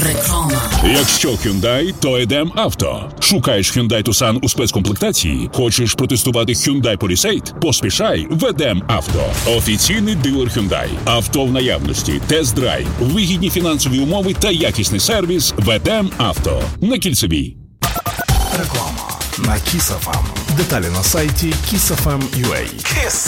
Реклама. Якщо Hyundai, то Едем Авто. Шукаєш Hyundai Tucson у спецкомплектації? Хочеш протестувати Hyundai Palisade? Поспішай в Едем Авто. Офіційний дилер Hyundai. Авто в наявності, тест-драйв, вигідні фінансові умови та якісний сервіс в Едем Авто. На Кільцевій. Реклама на Kiss FM. Деталі на сайті kissfm.ua.